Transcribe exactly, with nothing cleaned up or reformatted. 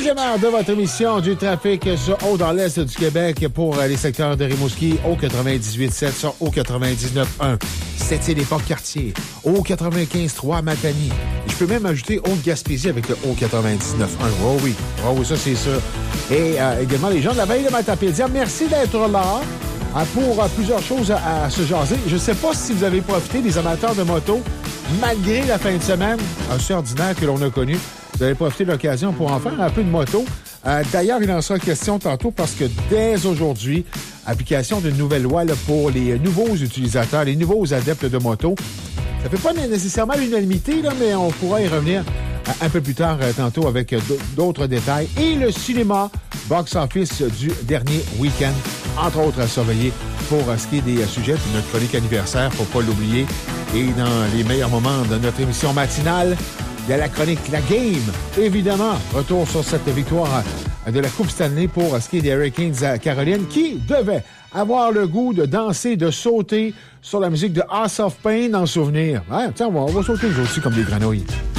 Deuxième heure de votre émission du trafic sur haut dans l'est du Québec pour les secteurs de Rimouski au quatre-vingt-dix-huit sept sur au quatre-vingt-dix-neuf un. C'était l'époque quartier. Au quatre-vingt-quinze trois Matanie. Je peux même ajouter Haute-Gaspésie avec le au quatre-vingt-dix-neuf un. Oh oui, oh oui, ça c'est sûr. Et euh, également les gens de la veille de Matapédia, merci d'être là euh, pour euh, plusieurs choses à, à se jaser. Je ne sais pas si vous avez profité des amateurs de moto, malgré la fin de semaine assez ordinaire que l'on a connue. Vous avez profité de l'occasion pour en faire un peu de moto. Euh, d'ailleurs, il en sera question tantôt parce que dès aujourd'hui, application d'une nouvelle loi là, pour les nouveaux utilisateurs, les nouveaux adeptes de moto. Ça fait pas nécessairement l'unanimité, là, mais on pourra y revenir un peu plus tard euh, tantôt avec d'autres détails. Et le cinéma box-office du dernier week-end, entre autres à surveiller pour ce qui est des sujets de notre chronique anniversaire, faut pas l'oublier. Et dans les meilleurs moments de notre émission matinale, il y a la chronique La Game, évidemment. Retour sur cette victoire de la Coupe Stanley pour ce qui est des Hurricanes à Caroline, qui devait avoir le goût de danser, de sauter sur la musique de House of Pain en souvenir. Hein? Tiens, on va, on va sauter nous aussi comme des grenouilles.